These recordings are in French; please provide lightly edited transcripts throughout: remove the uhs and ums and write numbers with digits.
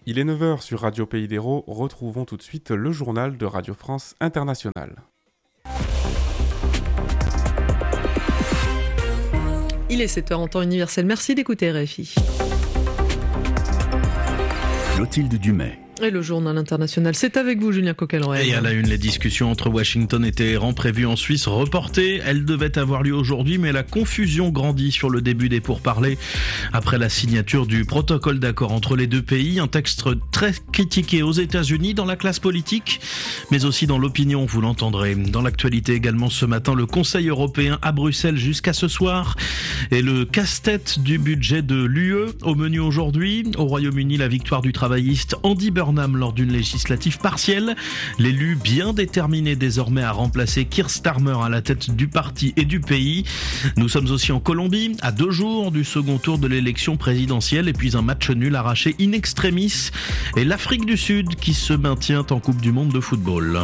Il est 9h sur Radio Pays d'Hérault, retrouvons tout de suite le journal de Radio France Internationale. Il est 7h en temps universel, merci d'écouter RFI. Clotilde Dumais. Et le journal international, c'est avec vous Julien Coquelin. Et à la une, les discussions entre Washington et Téhéran prévues en Suisse reportées. Elles devaient avoir lieu aujourd'hui, mais la confusion grandit sur le début des pourparlers. Après la signature du protocole d'accord entre les deux pays, un texte très critiqué aux États-Unis dans la classe politique, mais aussi dans l'opinion, vous l'entendrez. Dans l'actualité également ce matin, le Conseil européen à Bruxelles jusqu'à ce soir. Et le casse-tête du budget de l'UE au menu aujourd'hui. Au Royaume-Uni, la victoire du travailliste Andy Burnham lors d'une législative partielle. L'élu bien déterminé désormais à remplacer Keir Starmer à la tête du parti et du pays. Nous sommes aussi en Colombie, à 2 jours du second tour de l'élection présidentielle et puis un match nul arraché in extremis. Et l'Afrique du Sud qui se maintient en Coupe du Monde de football.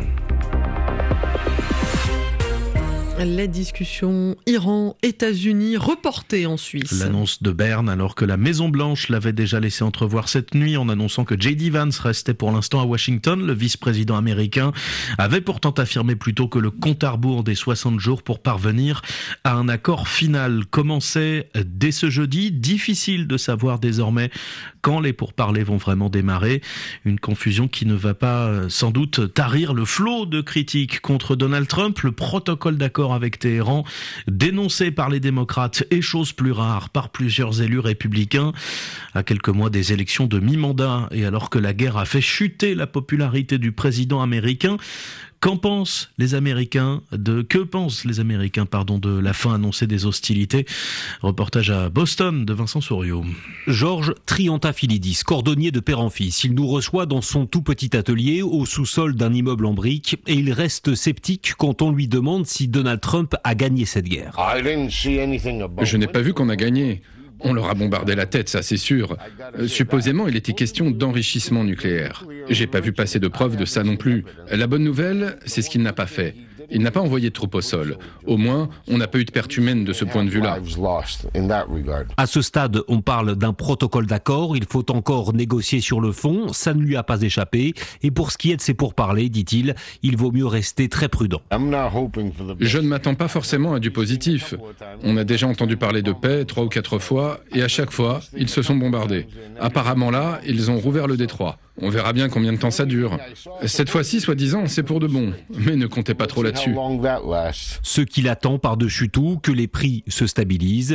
Les discussions Iran-États-Unis reportées en Suisse. L'annonce de Berne alors que la Maison-Blanche l'avait déjà laissé entrevoir cette nuit en annonçant que J.D. Vance restait pour l'instant à Washington. Le vice-président américain avait pourtant affirmé plus tôt que le compte à rebours des 60 jours pour parvenir à un accord final commençait dès ce jeudi. Difficile de savoir désormais quand les pourparlers vont vraiment démarrer. Une confusion qui ne va pas sans doute tarir le flot de critiques contre Donald Trump. Le protocole d'accord avec Téhéran, dénoncé par les démocrates et chose plus rare par plusieurs élus républicains à quelques mois des élections de mi-mandat et alors que la guerre a fait chuter la popularité du président américain. Que pensent les Américains de la fin annoncée des hostilités? Reportage à Boston de Vincent Souriau. Georges Triantafilidis, cordonnier de père en fils. Il nous reçoit dans son tout petit atelier au sous-sol d'un immeuble en briques et il reste sceptique quand on lui demande si Donald Trump a gagné cette guerre. Je n'ai pas vu qu'on a gagné. On leur a bombardé la tête, ça c'est sûr. Supposément, il était question d'enrichissement nucléaire. J'ai pas vu passer de preuves de ça non plus. La bonne nouvelle, c'est ce qu'il n'a pas fait. Il n'a pas envoyé de troupes au sol. Au moins, on n'a pas eu de perte humaine de ce point de vue-là. À ce stade, on parle d'un protocole d'accord. Il faut encore négocier sur le fond. Ça ne lui a pas échappé. Et pour ce qui est de ses pourparlers, dit-il, il vaut mieux rester très prudent. Je ne m'attends pas forcément à du positif. On a déjà entendu parler de paix 3 ou 4 fois, et à chaque fois, ils se sont bombardés. Apparemment là, ils ont rouvert le détroit. On verra bien combien de temps ça dure. Cette fois-ci, soi-disant, c'est pour de bon. Mais ne comptez pas trop là-dessus. Ce qu'il attend par-dessus tout, que les prix se stabilisent.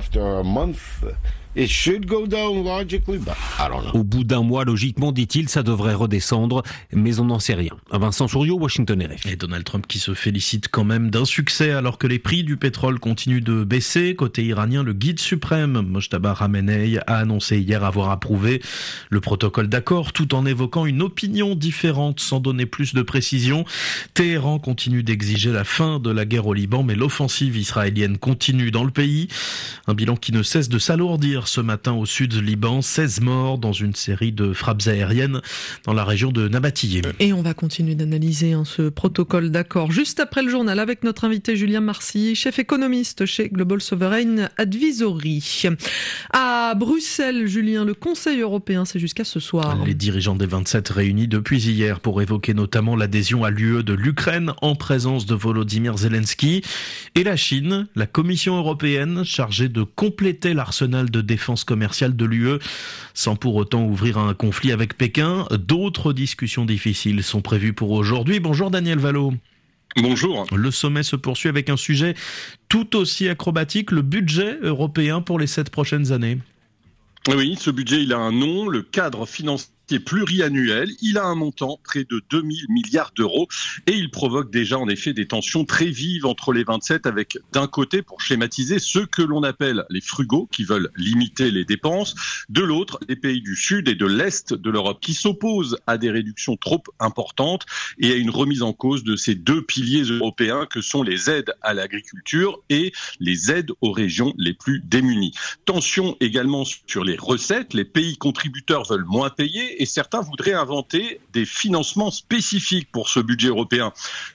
Au bout d'un mois, logiquement, dit-il, ça devrait redescendre, mais on n'en sait rien. Vincent Souriau, Washington RFI. Et Donald Trump qui se félicite quand même d'un succès alors que les prix du pétrole continuent de baisser. Côté iranien, le guide suprême, Mojtaba Khamenei, a annoncé hier avoir approuvé le protocole d'accord tout en évoquant une opinion différente sans donner plus de précision. Téhéran continue d'exiger la fin de la guerre au Liban, mais l'offensive israélienne continue dans le pays. Un bilan qui ne cesse de s'alourdir ce matin au sud du Liban, 16 morts dans une série de frappes aériennes dans la région de Nabatiyé. Et on va continuer d'analyser ce protocole d'accord juste après le journal avec notre invité Julien Marcy, chef économiste chez Global Sovereign Advisory. À Bruxelles, Julien, le Conseil européen, c'est jusqu'à ce soir. Les dirigeants des 27 réunis depuis hier pour évoquer notamment l'adhésion à l'UE de l'Ukraine en présence de Volodymyr Zelensky et la Chine, la Commission européenne chargée de compléter l'arsenal de défense commerciale de l'UE sans pour autant ouvrir un conflit avec Pékin. D'autres discussions difficiles sont prévues pour aujourd'hui. Bonjour Daniel Vallot. Bonjour. Le sommet se poursuit avec un sujet tout aussi acrobatique, le budget européen pour les 7 prochaines années. Oui, ce budget, il a un nom, le cadre financier pluriannuel. Il a un montant près de 2 000 milliards d'euros et il provoque déjà en effet des tensions très vives entre les 27 avec d'un côté, pour schématiser, ceux que l'on appelle les frugaux qui veulent limiter les dépenses, de l'autre, les pays du sud et de l'est de l'Europe qui s'opposent à des réductions trop importantes et à une remise en cause de ces 2 piliers européens que sont les aides à l'agriculture et les aides aux régions les plus démunies. Tension également sur les recettes, les pays contributeurs veulent moins payer et certains voudraient inventer des financements spécifiques pour ce budget européen.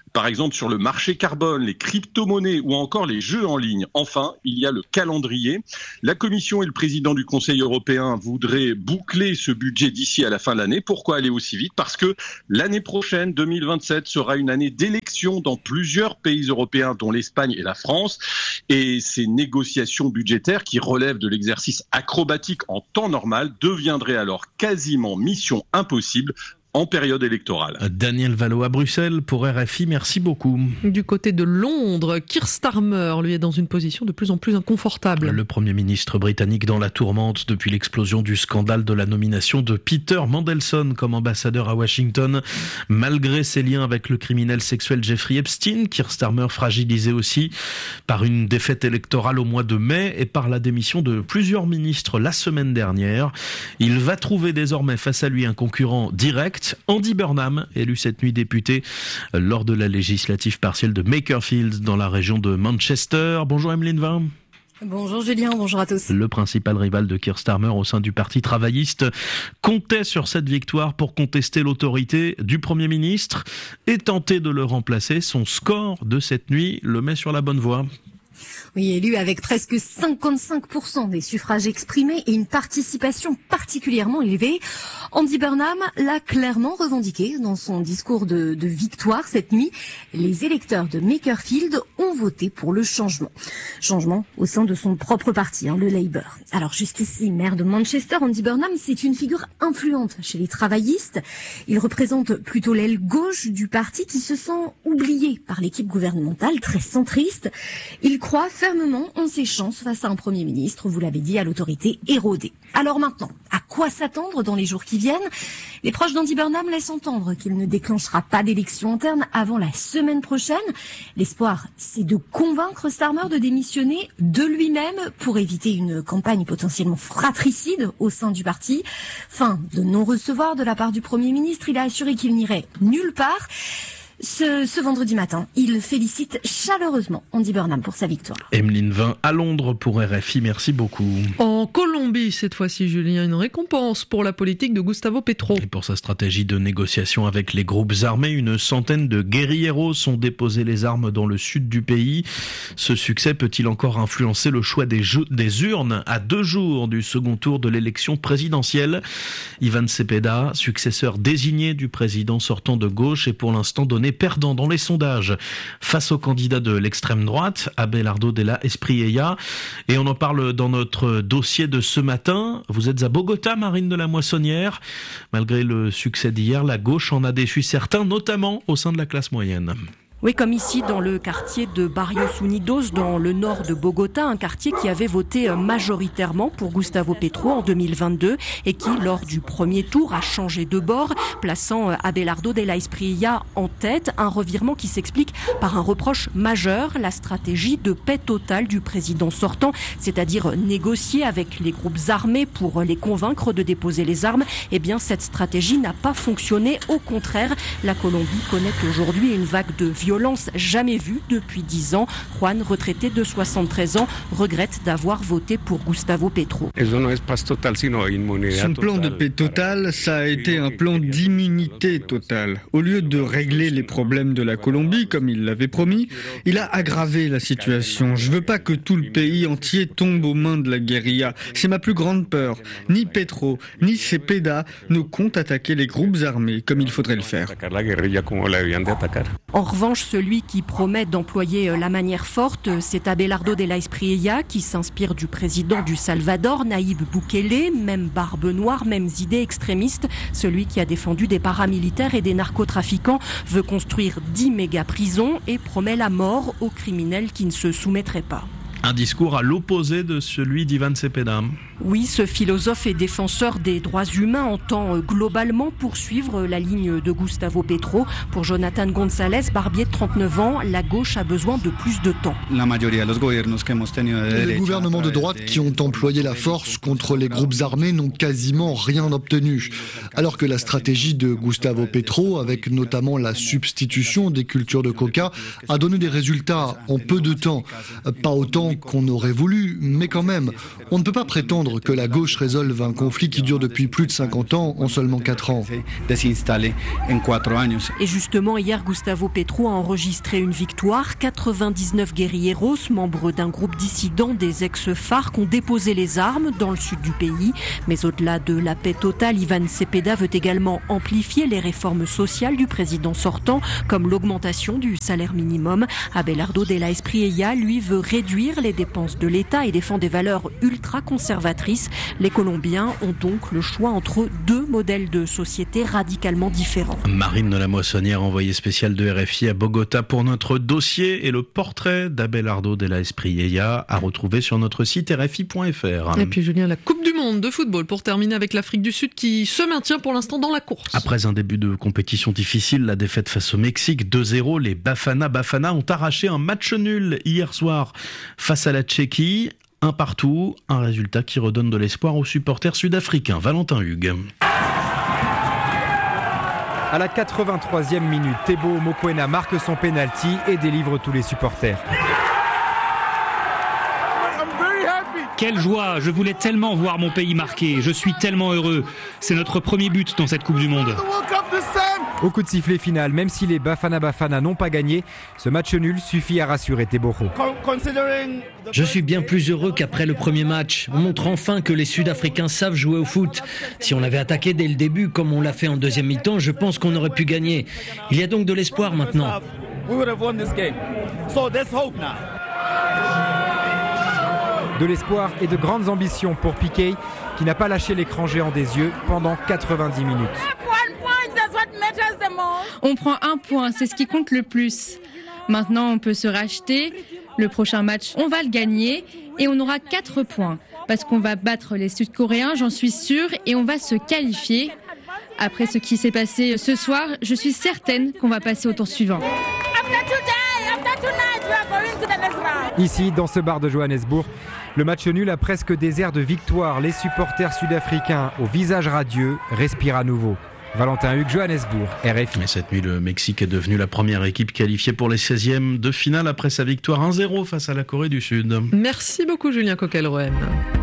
par exemple sur le marché carbone, les crypto-monnaies ou encore les jeux en ligne. Enfin, il y a le calendrier. La Commission et le président du Conseil européen voudraient boucler ce budget d'ici à la fin de l'année. Pourquoi aller aussi vite ? Parce que l'année prochaine, 2027, sera une année d'élections dans plusieurs pays européens, dont l'Espagne et la France. Et ces négociations budgétaires, qui relèvent de l'exercice acrobatique en temps normal, deviendraient alors quasiment mission impossible en période électorale. Daniel Valo à Bruxelles pour RFI, merci beaucoup. Du côté de Londres, Keir Starmer, lui, est dans une position de plus en plus inconfortable. Le Premier ministre britannique dans la tourmente depuis l'explosion du scandale de la nomination de Peter Mandelson comme ambassadeur à Washington. Malgré ses liens avec le criminel sexuel Jeffrey Epstein, Keir Starmer fragilisé aussi par une défaite électorale au mois de mai et par la démission de plusieurs ministres la semaine dernière. Il va trouver désormais face à lui un concurrent direct, Andy Burnham, élu cette nuit député lors de la législative partielle de Makerfield dans la région de Manchester. Bonjour Emeline Vin. Bonjour Julien, bonjour à tous. Le principal rival de Keir Starmer au sein du Parti travailliste comptait sur cette victoire pour contester l'autorité du Premier ministre et tenter de le remplacer. Son score de cette nuit le met sur la bonne voie. Oui, élu avec presque 55% des suffrages exprimés et une participation particulièrement élevée, Andy Burnham l'a clairement revendiqué dans son discours de victoire cette nuit. Les électeurs de Makerfield ont voté pour le changement. Changement au sein de son propre parti, le Labour. Alors jusqu'ici, maire de Manchester, Andy Burnham, c'est une figure influente chez les travaillistes. Il représente plutôt l'aile gauche du parti qui se sent oublié par l'équipe gouvernementale, très centriste. Il croit fermement en ses chances face à un Premier ministre, vous l'avez dit, à l'autorité érodée. Alors maintenant, à quoi s'attendre dans les jours qui viennent ? Les proches d'Andy Burnham laissent entendre qu'il ne déclenchera pas d'élection interne avant la semaine prochaine. L'espoir, c'est de convaincre Starmer de démissionner de lui-même pour éviter une campagne potentiellement fratricide au sein du parti. Fin de non-recevoir de la part du Premier ministre, il a assuré qu'il n'irait nulle part. Ce vendredi matin, il félicite chaleureusement Andy Burnham pour sa victoire. Emeline Vin à Londres pour RFI, merci beaucoup. En Colombie, cette fois-ci, Julien, une récompense pour la politique de Gustavo Petro. Et pour sa stratégie de négociation avec les groupes armés, une centaine de guérilleros ont déposé les armes dans le sud du pays. Ce succès peut-il encore influencer le choix des urnes à 2 jours du second tour de l'élection présidentielle ? Ivan Cepeda, successeur désigné du président sortant de gauche, est pour l'instant donné perdant dans les sondages face au candidat de l'extrême droite, Abelardo de la Espriella. Et on en parle dans notre dossier de ce matin. Vous êtes à Bogota, Marine de la Moissonnière. Malgré le succès d'hier, la gauche en a déçu certains, notamment au sein de la classe moyenne. Oui, comme ici dans le quartier de Barrios Unidos, dans le nord de Bogota, un quartier qui avait voté majoritairement pour Gustavo Petro en 2022 et qui, lors du premier tour, a changé de bord, plaçant Abelardo de la Espriella en tête. Un revirement qui s'explique par un reproche majeur, la stratégie de paix totale du président sortant, c'est-à-dire négocier avec les groupes armés pour les convaincre de déposer les armes. Eh bien, cette stratégie n'a pas fonctionné. Au contraire, la Colombie connaît aujourd'hui une vague de violence jamais vue depuis 10 ans. Juan, retraité de 73 ans, regrette d'avoir voté pour Gustavo Petro. Son plan de paix totale, ça a été un plan d'immunité totale. Au lieu de régler les problèmes de la Colombie, comme il l'avait promis, il a aggravé la situation. Je veux pas que tout le pays entier tombe aux mains de la guérilla. C'est ma plus grande peur. Ni Petro, ni Cepeda ne comptent attaquer les groupes armés comme il faudrait le faire. En revanche, celui qui promet d'employer la manière forte, c'est Abelardo de la Espriella, qui s'inspire du président du Salvador, Nayib Bukele, même barbe noire, mêmes idées extrémistes. Celui qui a défendu des paramilitaires et des narcotrafiquants veut construire 10 méga-prisons et promet la mort aux criminels qui ne se soumettraient pas. Un discours à l'opposé de celui d'Ivan Cepeda. Oui, ce philosophe et défenseur des droits humains entend globalement poursuivre la ligne de Gustavo Petro. Pour Jonathan González, barbier de 39 ans, la gauche a besoin de plus de temps. Les gouvernements de droite qui ont employé la force contre les groupes armés n'ont quasiment rien obtenu. Alors que la stratégie de Gustavo Petro, avec notamment la substitution des cultures de coca, a donné des résultats en peu de temps. Pas autant qu'on aurait voulu, mais quand même, on ne peut pas prétendre attendre que la gauche résolve un conflit qui dure depuis plus de 50 ans en seulement 4 ans. Et justement, hier, Gustavo Petro a enregistré une victoire. 99 guerrilleros, membres d'un groupe dissident des ex-FARC, ont déposé les armes dans le sud du pays. Mais au-delà de la paix totale, Ivan Cepeda veut également amplifier les réformes sociales du président sortant, comme l'augmentation du salaire minimum. Abelardo de la Espriella, lui, veut réduire les dépenses de l'État et défend des valeurs ultra-conservatrices. Les Colombiens ont donc le choix entre deux modèles de société radicalement différents. Marine de la Moissonnière, envoyée spéciale de RFI à Bogota pour notre dossier, et le portrait d'Abelardo de la Espriella à retrouver sur notre site rfi.fr. Et puis Julien, la Coupe du Monde de football pour terminer avec l'Afrique du Sud qui se maintient pour l'instant dans la course. Après un début de compétition difficile, la défaite face au Mexique 2-0, les Bafana ont arraché un match nul hier soir face à la Tchéquie. 1-1, un résultat qui redonne de l'espoir aux supporters sud-africains. Valentin Hugues. À la 83e minute, Teboho Mokoena marque son pénalty et délivre tous les supporters. Quelle joie! Je voulais tellement voir mon pays marquer. Je suis tellement heureux. C'est notre premier but dans cette Coupe du Monde. Au coup de sifflet final, même si les Bafana n'ont pas gagné, ce match nul suffit à rassurer Teboho. Je suis bien plus heureux qu'après le premier match. On montre enfin que les Sud-Africains savent jouer au foot. Si on avait attaqué dès le début, comme on l'a fait en deuxième mi-temps, je pense qu'on aurait pu gagner. Il y a donc de l'espoir maintenant. De l'espoir et de grandes ambitions pour Piqué, qui n'a pas lâché l'écran géant des yeux pendant 90 minutes. On prend un point, c'est ce qui compte le plus. Maintenant, on peut se racheter. Le prochain match, on va le gagner et on aura 4 points. Parce qu'on va battre les Sud-Coréens, j'en suis sûre, et on va se qualifier. Après ce qui s'est passé ce soir, je suis certaine qu'on va passer au tour suivant. Ici, dans ce bar de Johannesburg, le match nul a presque des airs de victoire. Les supporters sud-africains, au visage radieux, respirent à nouveau. Valentin Hugues, Johannesburg, RFI. Et cette nuit, le Mexique est devenu la première équipe qualifiée pour les 16e de finale après sa victoire 1-0 face à la Corée du Sud. Merci beaucoup Julien Coquelroem.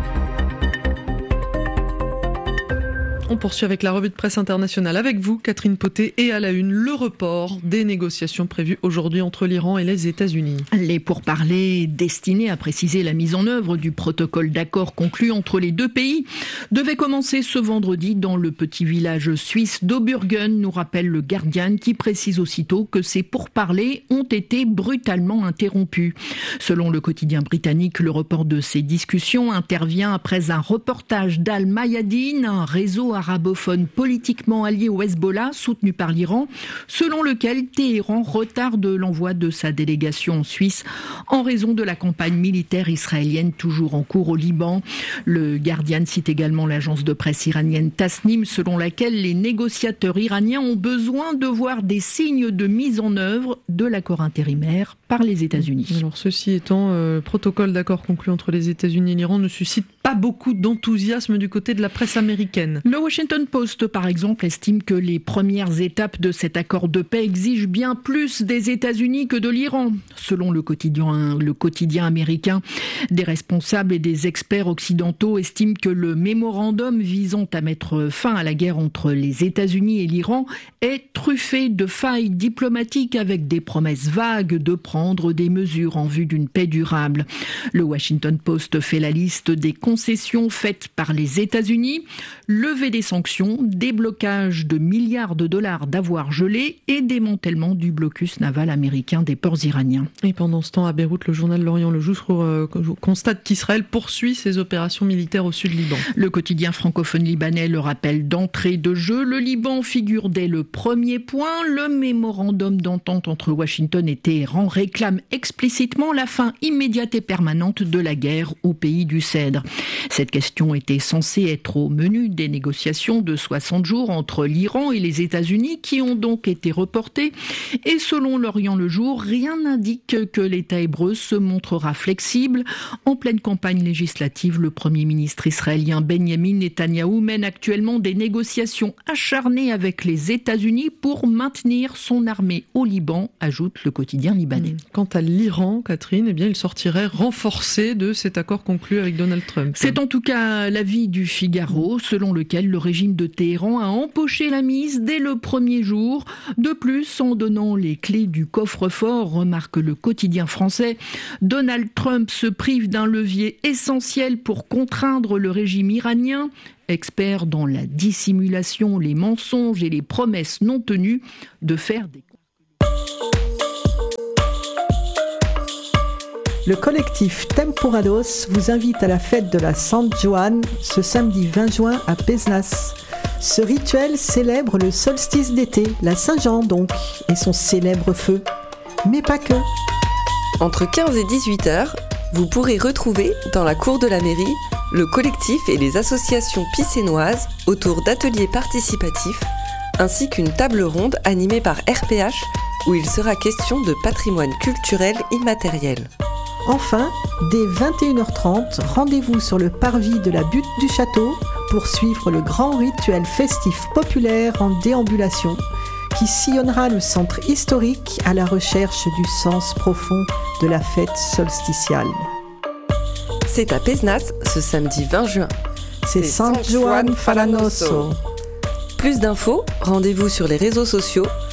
On poursuit avec la revue de presse internationale avec vous, Catherine Potet, et à la une, le report des négociations prévues aujourd'hui entre l'Iran et les États-Unis. Les pourparlers destinés à préciser la mise en œuvre du protocole d'accord conclu entre les deux pays devaient commencer ce vendredi dans le petit village suisse d'Oburgen, nous rappelle le Guardian, qui précise aussitôt que ces pourparlers ont été brutalement interrompus. Selon le quotidien britannique, le report de ces discussions intervient après un reportage d'Al Mayadeen, un réseau arabophone politiquement allié au Hezbollah, soutenu par l'Iran, selon lequel Téhéran retarde l'envoi de sa délégation en Suisse en raison de la campagne militaire israélienne toujours en cours au Liban. Le Guardian cite également l'agence de presse iranienne Tasnim, selon laquelle les négociateurs iraniens ont besoin de voir des signes de mise en œuvre de l'accord intérimaire par les États-Unis. Alors ceci étant, le protocole d'accord conclu entre les États-Unis et l'Iran ne suscite pas beaucoup d'enthousiasme du côté de la presse américaine. Le Washington Post, par exemple, estime que les premières étapes de cet accord de paix exigent bien plus des États-Unis que de l'Iran. Selon le quotidien américain, des responsables et des experts occidentaux estiment que le mémorandum visant à mettre fin à la guerre entre les États-Unis et l'Iran est truffé de failles diplomatiques avec des promesses vagues de prendre des mesures en vue d'une paix durable. Le Washington Post fait la liste des concessions faites par les États-Unis, levée des sanctions, déblocage de milliards de dollars d'avoirs gelés et démantèlement du blocus naval américain des ports iraniens. Et pendant ce temps, à Beyrouth, le journal L'Orient le Jour constate qu'Israël poursuit ses opérations militaires au sud Liban. Le quotidien francophone libanais le rappelle d'entrée de jeu. Le Liban figure dès le premier point. Le mémorandum d'entente entre Washington et Téhéran réclame explicitement la fin immédiate et permanente de la guerre au pays du Cèdre. Cette question était censée être au menu des négociations de 60 jours entre l'Iran et les États-Unis qui ont donc été reportées. Et selon L'Orient le Jour, rien n'indique que l'État hébreu se montrera flexible. En pleine campagne législative, le Premier ministre israélien Benjamin Netanyahou mène actuellement des négociations acharnées avec les États-Unis pour maintenir son armée au Liban, ajoute le quotidien libanais. Quant à l'Iran, Catherine, eh bien, il sortirait renforcé de cet accord conclu avec Donald Trump. Trump. C'est en tout cas l'avis du Figaro, selon lequel le régime de Téhéran a empoché la mise dès le premier jour. De plus, en donnant les clés du coffre-fort, remarque le quotidien français, Donald Trump se prive d'un levier essentiel pour contraindre le régime iranien, expert dans la dissimulation, les mensonges et les promesses non tenues, de faire des... Le collectif Temporados vous invite à la fête de la San Juan ce samedi 20 juin à Pézenas. Ce rituel célèbre le solstice d'été, la Saint-Jean donc, et son célèbre feu. Mais pas que. Entre 15 et 18 heures, vous pourrez retrouver dans la cour de la mairie le collectif et les associations pissénoises autour d'ateliers participatifs, ainsi qu'une table ronde animée par RPH où il sera question de patrimoine culturel immatériel. Enfin, dès 21h30, rendez-vous sur le parvis de la butte du château pour suivre le grand rituel festif populaire en déambulation qui sillonnera le centre historique à la recherche du sens profond de la fête solsticiale. C'est à Pézenas ce samedi 20 juin. C'est San Juan Falanoso. Plus d'infos, rendez-vous sur les réseaux sociaux